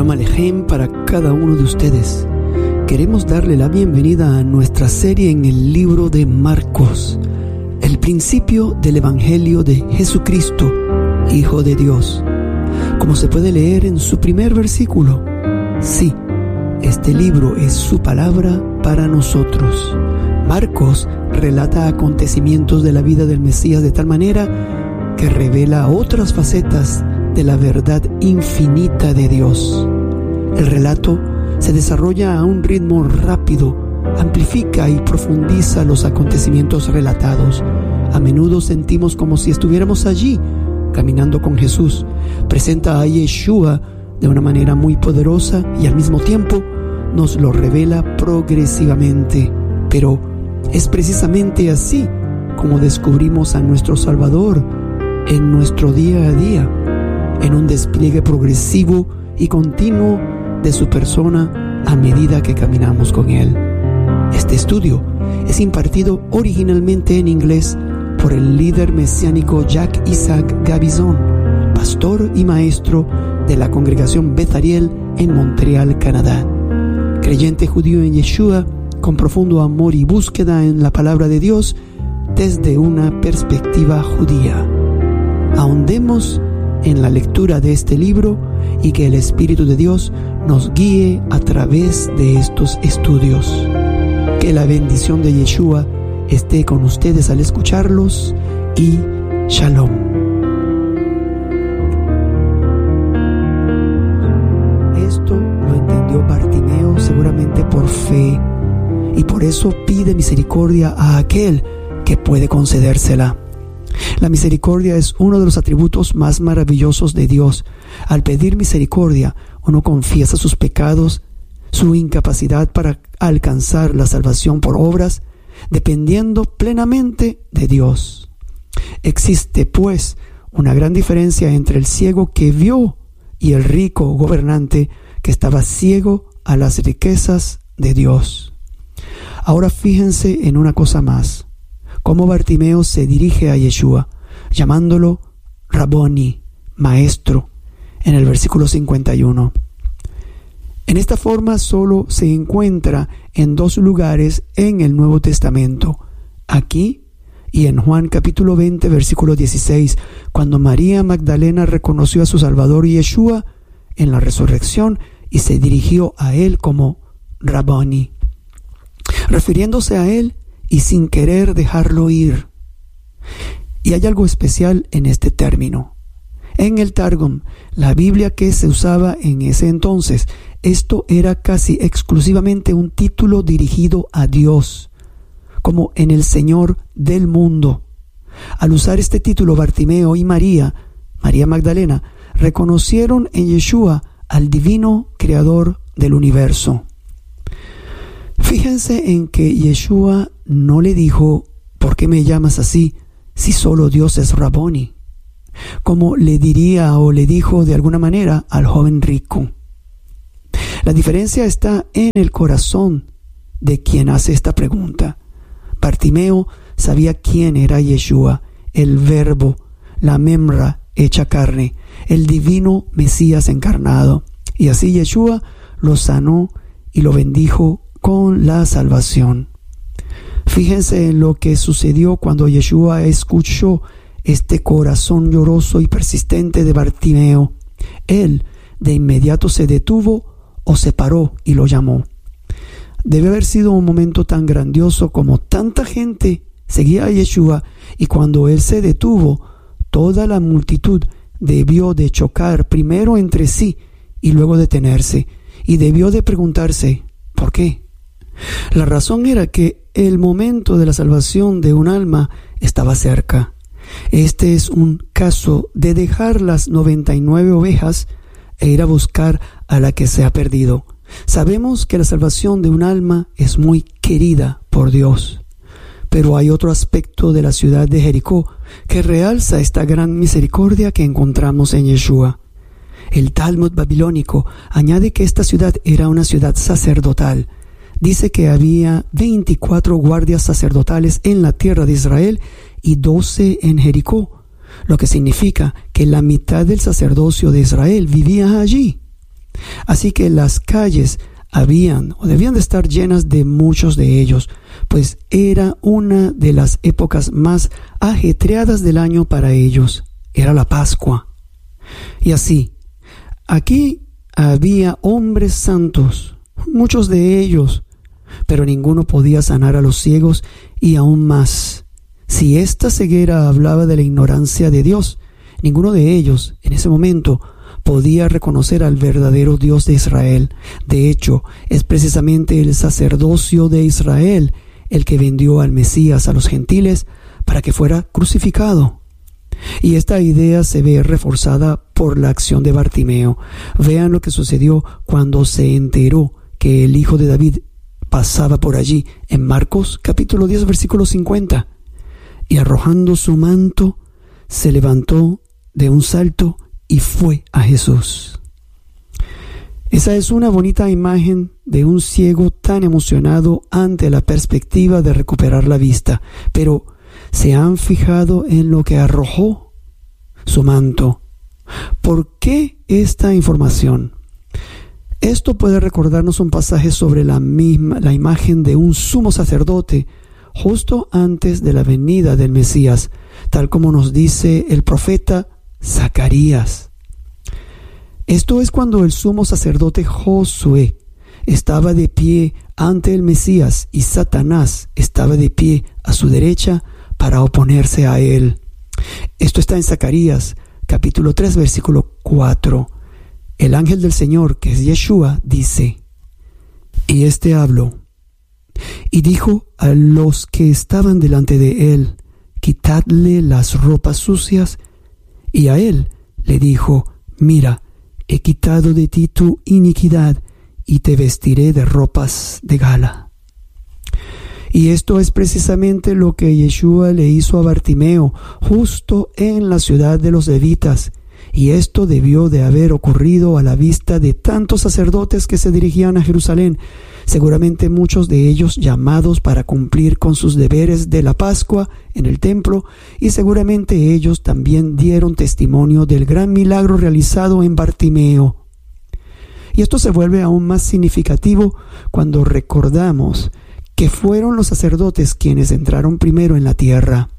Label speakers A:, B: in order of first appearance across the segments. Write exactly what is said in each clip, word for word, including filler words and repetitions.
A: Shalom Alejem para cada uno de ustedes. Queremos darle la bienvenida a nuestra serie en el libro de Marcos, el principio del Evangelio de Jesucristo, Hijo de Dios. Como se puede leer en su primer versículo, sí, este libro es su palabra para nosotros. Marcos relata acontecimientos de la vida del Mesías de tal manera que revela otras facetas de la verdad infinita de Dios. El relato se desarrolla a un ritmo rápido, amplifica y profundiza los acontecimientos relatados. A menudo sentimos como si estuviéramos allí, caminando con Jesús. Presenta a Yeshua de una manera muy poderosa y al mismo tiempo nos lo revela progresivamente. Pero es precisamente así como descubrimos a nuestro Salvador en nuestro día a día, en un despliegue progresivo y continuo de su persona a medida que caminamos con Él. Este estudio es impartido originalmente en inglés por el líder mesiánico Jack Isaac Gabizon, pastor y maestro de la congregación Beth Ariel en Montreal, Canadá. Creyente judío en Yeshua, con profundo amor y búsqueda en la palabra de Dios desde una perspectiva judía. Ahondemos en la lectura de este libro y que el Espíritu de Dios nos guíe a través de estos estudios. Que la bendición de Yeshua esté con ustedes al escucharlos y Shalom. Esto lo entendió Bartimeo seguramente por fe y por eso pide misericordia a aquel que puede concedérsela. La misericordia es uno de los atributos más maravillosos de Dios. Al pedir misericordia, uno confiesa sus pecados, su incapacidad para alcanzar la salvación por obras, dependiendo plenamente de Dios. Existe, pues, una gran diferencia entre el ciego que vio y el rico gobernante que estaba ciego a las riquezas de Dios. Ahora fíjense en una cosa más. Cómo Bartimeo se dirige a Yeshua, llamándolo Raboni, maestro, en el versículo cincuenta y uno. En esta forma solo se encuentra en dos lugares en el Nuevo Testamento, aquí y en Juan capítulo veinte, versículo dieciséis, cuando María Magdalena reconoció a su Salvador Yeshua en la resurrección y se dirigió a él como Raboni, refiriéndose a él y sin querer dejarlo ir. Y hay algo especial en este término. En el Targum, la Biblia que se usaba en ese entonces, esto era casi exclusivamente un título dirigido a Dios, como en el Señor del mundo. Al usar este título, Bartimeo y María, María Magdalena, reconocieron en Yeshua al divino creador del universo. Fíjense en que Yeshua no le dijo, ¿por qué me llamas así si solo Dios es Raboni? Como le diría o le dijo de alguna manera al joven rico. La diferencia está en el corazón de quien hace esta pregunta. Bartimeo sabía quién era Yeshua, el Verbo, la Memra hecha carne, el divino Mesías encarnado. Y así Yeshua lo sanó y lo bendijo con la salvación. Fíjense en lo que sucedió cuando Yeshua escuchó este corazón lloroso y persistente de Bartimeo. Él de inmediato se detuvo o se paró y lo llamó. Debe haber sido un momento tan grandioso como tanta gente seguía a Yeshua, y cuando él se detuvo, toda la multitud debió de chocar primero entre sí y luego detenerse, y debió de preguntarse, ¿por qué? La razón era que el momento de la salvación de un alma estaba cerca. Este es un caso de dejar las noventa y nueve ovejas e ir a buscar a la que se ha perdido. Sabemos que la salvación de un alma es muy querida por Dios, pero hay otro aspecto de la ciudad de Jericó que realza esta gran misericordia que encontramos en Yeshua. El Talmud babilónico añade que esta ciudad era una ciudad sacerdotal. Dice que había veinticuatro guardias sacerdotales en la tierra de Israel y doce en Jericó, lo que significa que la mitad del sacerdocio de Israel vivía allí. Así que las calles habían o debían de estar llenas de muchos de ellos, pues era una de las épocas más ajetreadas del año para ellos. Era la Pascua. Y así, aquí había hombres santos, muchos de ellos, pero ninguno podía sanar a los ciegos, y aún más, si esta ceguera hablaba de la ignorancia de Dios, ninguno de ellos en ese momento podía reconocer al verdadero Dios de Israel. De hecho, es precisamente el sacerdocio de Israel el que vendió al Mesías a los gentiles para que fuera crucificado. Y esta idea se ve reforzada por la acción de Bartimeo. Vean lo que sucedió cuando se enteró que el hijo de David pasaba por allí, en Marcos capítulo diez versículo cincuenta. Y arrojando su manto, se levantó de un salto y fue a Jesús. Esa es una bonita imagen de un ciego tan emocionado ante la perspectiva de recuperar la vista. Pero ¿se han fijado en lo que arrojó? Su manto. ¿Por qué esta información? Esto puede recordarnos un pasaje sobre la misma, la imagen de un sumo sacerdote justo antes de la venida del Mesías, tal como nos dice el profeta Zacarías. Esto es cuando el sumo sacerdote Josué estaba de pie ante el Mesías y Satanás estaba de pie a su derecha para oponerse a él. Esto está en Zacarías capítulo tres versículo cuatro. El ángel del Señor, que es Yeshua, dice: y este habló y dijo a los que estaban delante de él: quitadle las ropas sucias. Y a él le dijo: mira, he quitado de ti tu iniquidad y te vestiré de ropas de gala. Y esto es precisamente lo que Yeshua le hizo a Bartimeo justo en la ciudad de los levitas. Y esto debió de haber ocurrido a la vista de tantos sacerdotes que se dirigían a Jerusalén, seguramente muchos de ellos llamados para cumplir con sus deberes de la Pascua en el templo, y seguramente ellos también dieron testimonio del gran milagro realizado en Bartimeo. Y esto se vuelve aún más significativo cuando recordamos que fueron los sacerdotes quienes entraron primero en la tierra.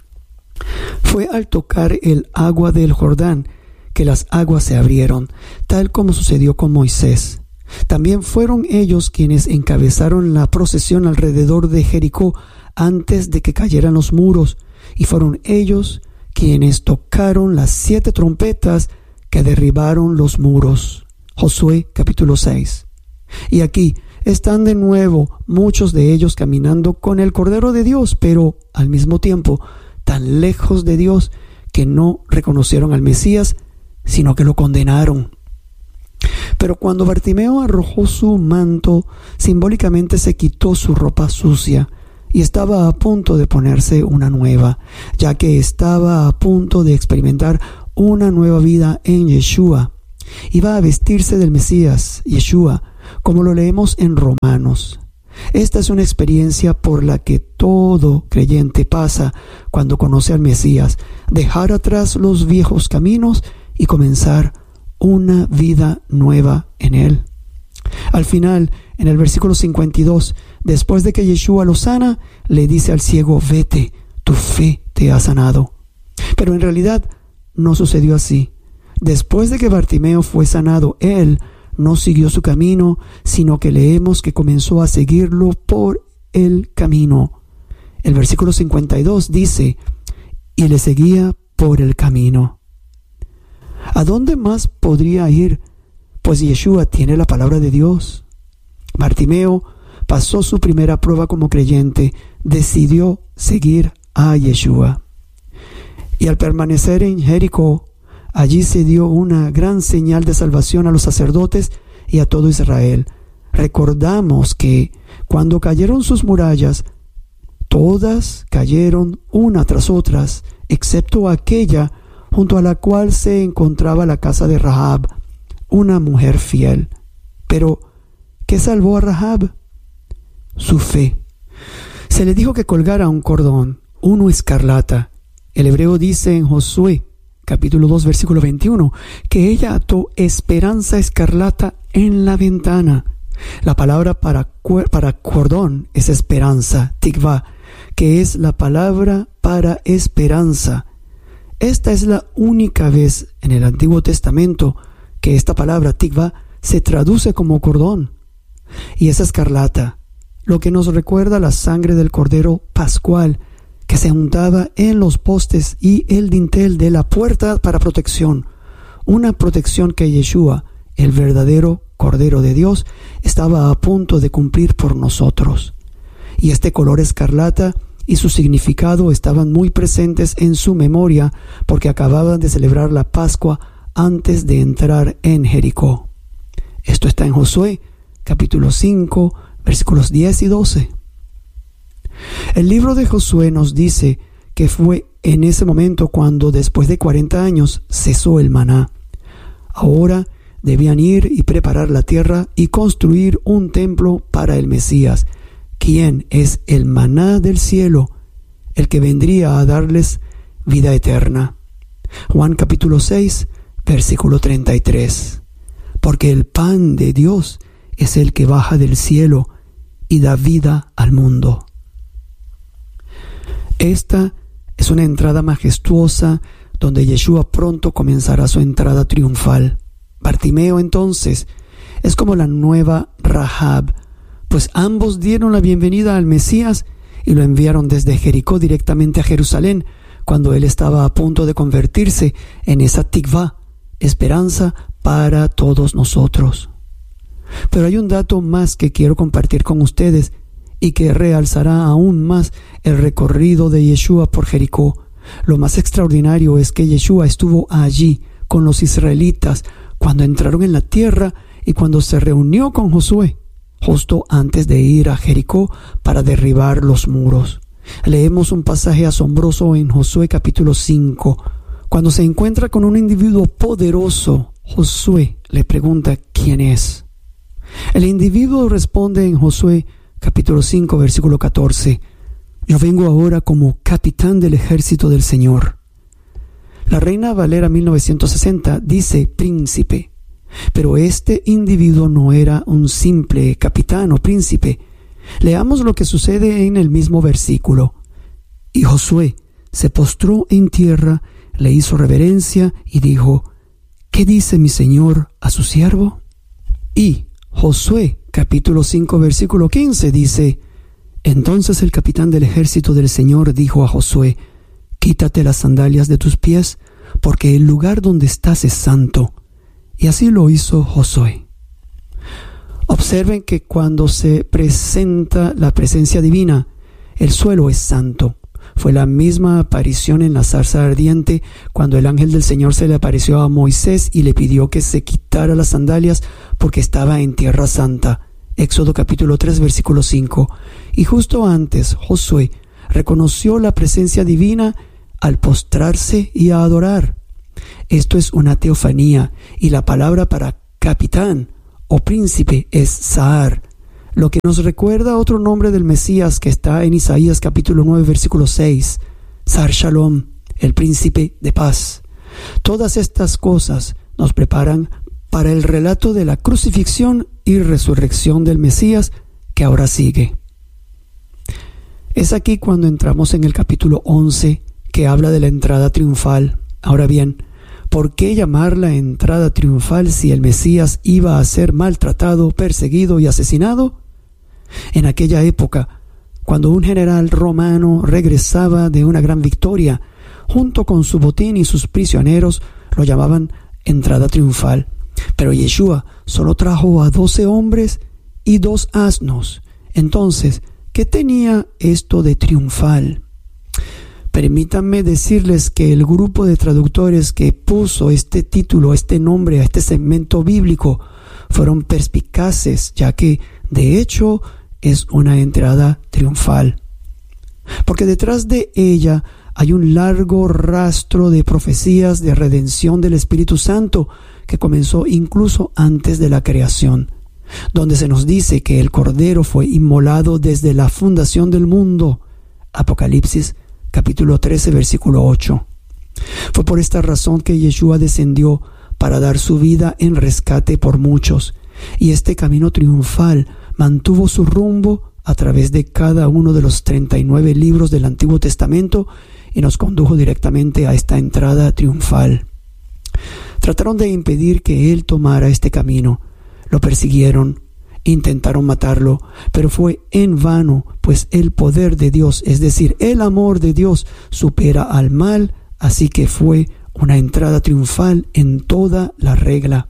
A: Fue al tocar el agua del Jordán que las aguas se abrieron, tal como sucedió con Moisés. También fueron ellos quienes encabezaron la procesión alrededor de Jericó antes de que cayeran los muros, y fueron ellos quienes tocaron las siete trompetas que derribaron los muros. Josué capítulo seis. Y aquí están de nuevo muchos de ellos caminando con el Cordero de Dios, pero al mismo tiempo tan lejos de Dios que no reconocieron al Mesías, sino que lo condenaron. Pero cuando Bartimeo arrojó su manto, simbólicamente se quitó su ropa sucia y estaba a punto de ponerse una nueva, ya que estaba a punto de experimentar una nueva vida en Yeshua. Iba a vestirse del Mesías, Yeshua, como lo leemos en Romanos. Esta es una experiencia por la que todo creyente pasa cuando conoce al Mesías: dejar atrás los viejos caminos y comenzar una vida nueva en Él. Al final, en el versículo cincuenta y dos, después de que Yeshua lo sana, le dice al ciego: vete, tu fe te ha sanado. Pero en realidad no sucedió así. Después de que Bartimeo fue sanado, él no siguió su camino, sino que leemos que comenzó a seguirlo por el camino. El versículo cincuenta y dos dice: y le seguía por el camino. ¿A dónde más podría ir? Pues Yeshua tiene la palabra de Dios. Bartimeo pasó su primera prueba como creyente, decidió seguir a Yeshua. Y al permanecer en Jericó, allí se dio una gran señal de salvación a los sacerdotes y a todo Israel. Recordamos que cuando cayeron sus murallas, todas cayeron una tras otras, excepto aquella junto a la cual se encontraba la casa de Rahab, una mujer fiel. Pero, ¿qué salvó a Rahab? Su fe. Se le dijo que colgara un cordón, uno escarlata. El hebreo dice en Josué, capítulo dos, versículo veintiuno, que ella ató esperanza escarlata en la ventana. La palabra para, para cordón es esperanza, tikvá, que es la palabra para esperanza. Esta es la única vez en el Antiguo Testamento que esta palabra tikvá se traduce como cordón. Y es escarlata, lo que nos recuerda la sangre del Cordero Pascual que se untaba en los postes y el dintel de la puerta para protección, una protección que Yeshua, el verdadero Cordero de Dios, estaba a punto de cumplir por nosotros. Y este color escarlata y su significado estaban muy presentes en su memoria porque acababan de celebrar la Pascua antes de entrar en Jericó. Esto está en Josué, capítulo cinco, versículos diez y doce. El libro de Josué nos dice que fue en ese momento cuando, después de cuarenta años, cesó el maná. Ahora debían ir y preparar la tierra y construir un templo para el Mesías, quien es el maná del cielo, el que vendría a darles vida eterna. Juan capítulo seis, versículo treinta y tres. Porque el pan de Dios es el que baja del cielo y da vida al mundo. Esta es una entrada majestuosa donde Yeshua pronto comenzará su entrada triunfal. Bartimeo, entonces, es como la nueva Rahab, pues ambos dieron la bienvenida al Mesías y lo enviaron desde Jericó directamente a Jerusalén, cuando él estaba a punto de convertirse en esa tikvá, esperanza para todos nosotros. Pero hay un dato más que quiero compartir con ustedes y que realzará aún más el recorrido de Yeshua por Jericó. Lo más extraordinario es que Yeshua estuvo allí con los israelitas cuando entraron en la tierra y cuando se reunió con Josué, justo antes de ir a Jericó para derribar los muros. Leemos un pasaje asombroso en Josué capítulo cinco. Cuando se encuentra con un individuo poderoso, Josué le pregunta quién es. El individuo responde en Josué capítulo cinco, versículo catorce: Yo vengo ahora como capitán del ejército del Señor. La Reina Valera mil novecientos sesenta dice príncipe, pero este individuo no era un simple capitán o príncipe. Leamos lo que sucede en el mismo versículo. Y Josué se postró en tierra, le hizo reverencia y dijo: ¿Qué dice mi señor a su siervo? Y Josué capítulo cinco versículo quince dice: Entonces el capitán del ejército del Señor dijo a Josué: Quítate las sandalias de tus pies, porque el lugar donde estás es santo. Y así lo hizo Josué. Observen que cuando se presenta la presencia divina, el suelo es santo. Fue la misma aparición en la zarza ardiente cuando el ángel del Señor se le apareció a Moisés y le pidió que se quitara las sandalias porque estaba en tierra santa. Éxodo capítulo tres versículo cinco. Y justo antes Josué reconoció la presencia divina al postrarse y a adorar. Esto es una teofanía y la palabra para capitán o príncipe es Sahar, lo que nos recuerda otro nombre del Mesías que está en Isaías capítulo nueve versículo seis, Sar Shalom, el príncipe de paz. Todas estas cosas nos preparan para el relato de la crucifixión y resurrección del Mesías que ahora sigue. Es aquí cuando entramos en el capítulo once, que habla de la entrada triunfal. Ahora bien, ¿por qué llamarla entrada triunfal si el Mesías iba a ser maltratado, perseguido y asesinado? En aquella época, cuando un general romano regresaba de una gran victoria, junto con su botín y sus prisioneros, lo llamaban entrada triunfal. Pero Yeshua solo trajo a doce hombres y dos asnos. Entonces, ¿qué tenía esto de triunfal? Permítanme decirles que el grupo de traductores que puso este título, este nombre a este segmento bíblico, fueron perspicaces, ya que, de hecho, es una entrada triunfal. Porque detrás de ella hay un largo rastro de profecías de redención del Espíritu Santo que comenzó incluso antes de la creación, donde se nos dice que el Cordero fue inmolado desde la fundación del mundo. Apocalipsis capítulo trece versículo ocho. Fue por esta razón que Yeshua descendió para dar su vida en rescate por muchos, y este camino triunfal mantuvo su rumbo a través de cada uno de los treinta y nueve libros del Antiguo Testamento y nos condujo directamente a esta entrada triunfal. Trataron de impedir que él tomara este camino, lo persiguieron, intentaron matarlo, pero fue en vano, pues el poder de Dios, es decir, el amor de Dios, supera al mal, así que fue una entrada triunfal en toda la regla.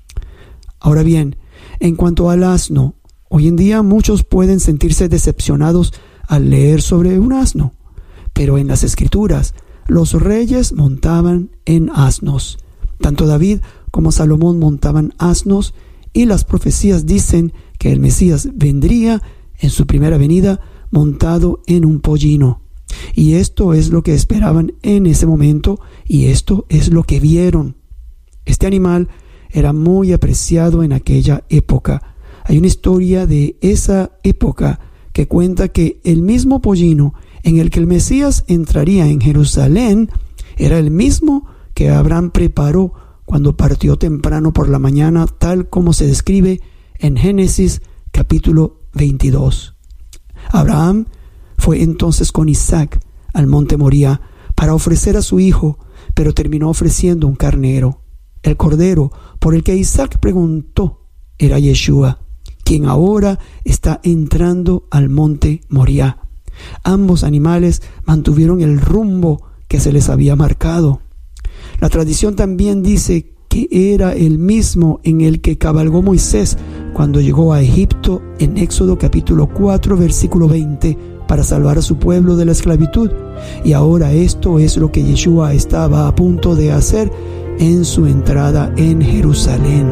A: Ahora bien, en cuanto al asno, hoy en día muchos pueden sentirse decepcionados al leer sobre un asno, pero en las Escrituras los reyes montaban en asnos. Tanto David como Salomón montaban asnos, y las profecías dicen que el Mesías vendría en su primera venida montado en un pollino. Y esto es lo que esperaban en ese momento, y esto es lo que vieron. Este animal era muy apreciado en aquella época. Hay una historia de esa época que cuenta que el mismo pollino en el que el Mesías entraría en Jerusalén era el mismo que Abraham preparó cuando partió temprano por la mañana, tal como se describe en Génesis capítulo veintidós. Abraham fue entonces con Isaac al monte Moría para ofrecer a su hijo, pero terminó ofreciendo un carnero. El cordero por el que Isaac preguntó era Yeshua, quien ahora está entrando al monte Moría. Ambos animales mantuvieron el rumbo que se les había marcado. La tradición también dice que era el mismo en el que cabalgó Moisés cuando llegó a Egipto en Éxodo capítulo cuatro versículo veinte para salvar a su pueblo de la esclavitud. Y ahora esto es lo que Yeshua estaba a punto de hacer en su entrada en Jerusalén.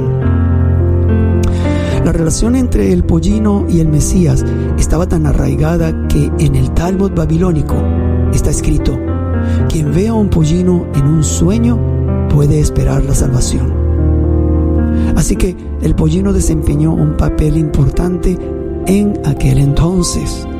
A: La relación entre el pollino y el Mesías estaba tan arraigada que en el Talmud babilónico está escrito: quien vea un pollino en un sueño puede esperar la salvación. Así que el pollino desempeñó un papel importante en aquel entonces.